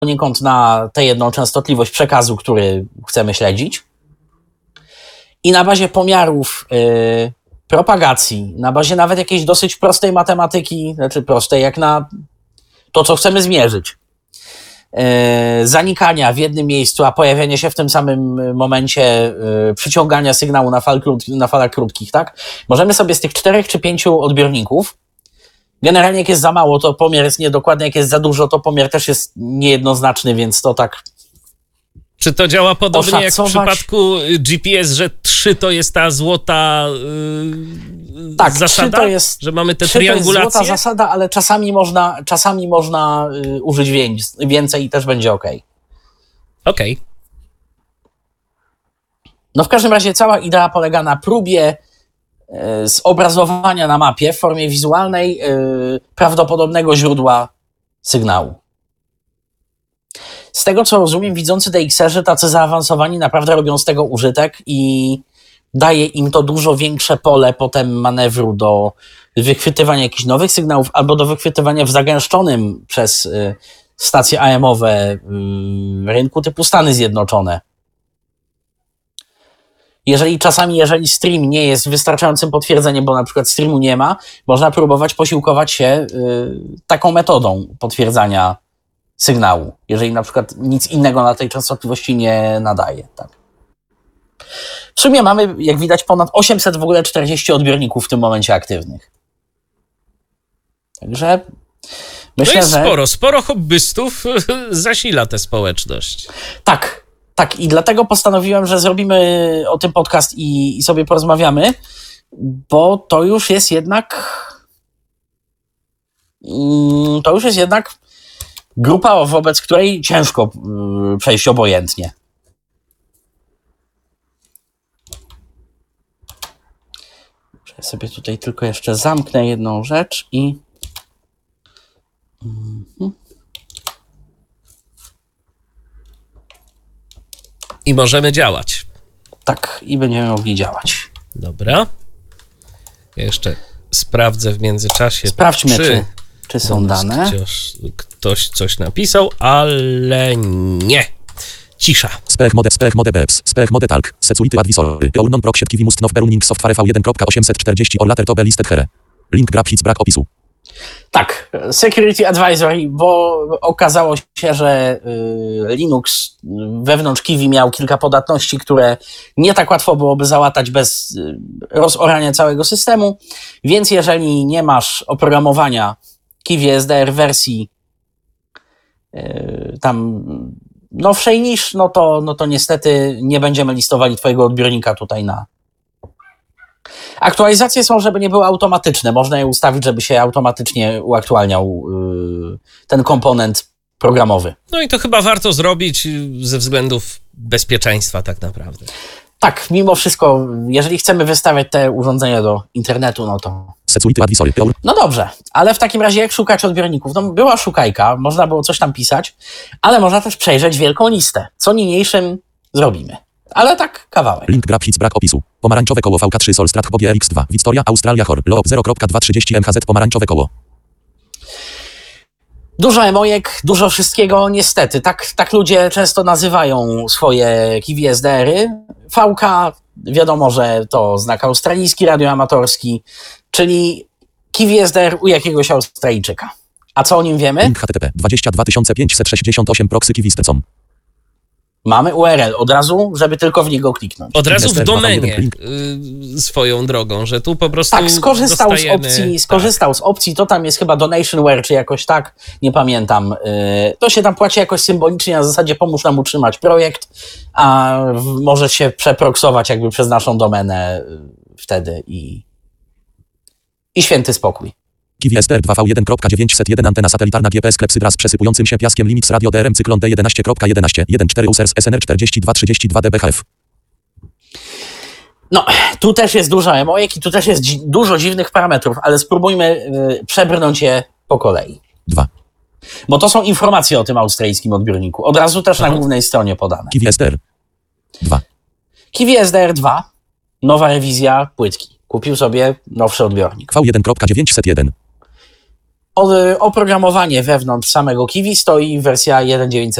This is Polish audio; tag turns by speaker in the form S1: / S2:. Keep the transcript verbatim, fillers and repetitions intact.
S1: poniekąd na tę jedną częstotliwość przekazu, który chcemy śledzić. I na bazie pomiarów yy, propagacji, na bazie nawet jakiejś dosyć prostej matematyki, znaczy prostej jak na to, co chcemy zmierzyć, yy, zanikania w jednym miejscu, a pojawiania się w tym samym momencie yy, przyciągania sygnału na, fal krót, na falach krótkich, tak? Możemy sobie z tych czterech czy pięciu odbiorników, generalnie jak jest za mało, to pomiar jest niedokładny, jak jest za dużo, to pomiar też jest niejednoznaczny, więc to tak...
S2: Czy to działa podobnie
S1: oszacować.
S2: Jak w przypadku G P S, że trzy to jest ta złota yy,
S1: tak,
S2: zasada?
S1: trzy to jest,
S2: że mamy te
S1: trzy
S2: triangulacje?
S1: To jest złota zasada, ale czasami można, czasami można y, użyć więcej i też będzie ok.
S2: Okej. Okay.
S1: No w każdym razie cała idea polega na próbie y, zobrazowania na mapie w formie wizualnej y, prawdopodobnego źródła sygnału. Z tego, co rozumiem, widzący D X R-ze tacy zaawansowani naprawdę robią z tego użytek i daje im to dużo większe pole potem manewru do wychwytywania jakichś nowych sygnałów albo do wychwytywania w zagęszczonym przez y, stacje A M-owe y, rynku typu Stany Zjednoczone. Jeżeli czasami, jeżeli stream nie jest wystarczającym potwierdzeniem, bo na przykład streamu nie ma, można próbować posiłkować się y, taką metodą potwierdzania sygnału, jeżeli na przykład nic innego na tej częstotliwości nie nadaje. Tak. W sumie mamy, jak widać, ponad osiemset w ogóle czterdzieści odbiorników w tym momencie aktywnych. Także myślę,
S2: to jest
S1: że...
S2: sporo, sporo hobbystów zasila tę społeczność.
S1: Tak, tak i dlatego postanowiłem, że zrobimy o tym podcast i, i sobie porozmawiamy, bo to już jest jednak to już jest jednak grupa, wobec której ciężko yy, przejść obojętnie. Ja sobie tutaj tylko jeszcze zamknę jedną rzecz i... Mhm.
S2: I możemy działać.
S1: Tak, i będziemy mogli działać.
S2: Dobra. Ja jeszcze sprawdzę w międzyczasie,
S1: Sprawdźmy,
S2: czy...
S1: czy... Czy są dane?
S2: Ktoś, ktoś coś napisał, ale nie. Cisza.
S3: Spech mode, spech mode beps, spech mode talk, security advisory, all non proxy active must not be running software v jeden kropka osiemset czterdzieści or later to be listed here. Link grab hits brak opisu.
S1: Tak, Security Advisory, bo okazało się, że y, Linux wewnątrz Kiwi miał kilka podatności, które nie tak łatwo byłoby załatać bez y, rozorania całego systemu, więc jeżeli nie masz oprogramowania Kiwi S D R wersji y, tam nowszej niż, no to, no to niestety nie będziemy listowali twojego odbiornika tutaj na... Aktualizacje są, żeby nie były automatyczne. Można je ustawić, żeby się automatycznie uaktualniał yy, ten komponent programowy.
S2: No i to chyba warto zrobić ze względów bezpieczeństwa tak naprawdę.
S1: Tak, mimo wszystko, jeżeli chcemy wystawiać te urządzenia do internetu, no to...
S3: Security advisory.
S1: No dobrze, ale w takim razie jak szukać odbiorników? No była szukajka, można było coś tam pisać, ale można też przejrzeć wielką listę. Co niniejszym zrobimy. Ale tak kawałek.
S3: Link grab hits brak opisu. Pomarańczowe koło V K trzy Solstrat Hobie R X dwa. Victoria Australia Hor. Loob zero kropka dwieście trzydzieści M H Z pomarańczowe koło.
S1: Dużo emojek, dużo wszystkiego, niestety. Tak, tak ludzie często nazywają swoje Kiwi S D R-y. V K, wiadomo, że to znak australijski, radioamatorski, czyli Kiwi S D R u jakiegoś Australijczyka. A co o nim wiemy?
S3: Link H T T P dwadzieścia dwa tysiące pięćset sześćdziesiąt osiem proxy kiwi kropka com.
S1: Mamy U R L od razu, żeby tylko w niego kliknąć.
S2: Od razu w domenie y, swoją drogą, że tu po prostu
S1: tak, skorzystał
S2: dostajemy...
S1: z opcji, skorzystał tak. z opcji, to tam jest chyba donationware, czy jakoś tak, nie pamiętam. Yy, to się tam płaci jakoś symbolicznie, na zasadzie pomóż nam utrzymać projekt, a w, może się przeproksować jakby przez naszą domenę yy, wtedy i, i święty spokój.
S3: Kiwi S D R dwa V jeden kropka dziewięćset jeden antena satelitarna G P S klepsydra z przesypującym się piaskiem limits radio D R M cyklon D jedenaście kropka jedenaście jeden cztery users S N R czterdzieści dwa trzydzieści dwa D B H F.
S1: No, tu też jest dużo emojek i tu też jest dzi- dużo dziwnych parametrów, ale spróbujmy yy, przebrnąć je po kolei.
S3: dwa.
S1: Bo to są informacje o tym australijskim odbiorniku. Od razu też na głównej stronie podane.
S3: Kiwi S D R dwa.
S1: Kiwi S D R dwa, nowa rewizja płytki. Kupił sobie nowszy odbiornik.
S3: V jeden kropka dziewięćset jeden.
S1: O, oprogramowanie wewnątrz samego Kiwi stoi wersja jeden dziewięćset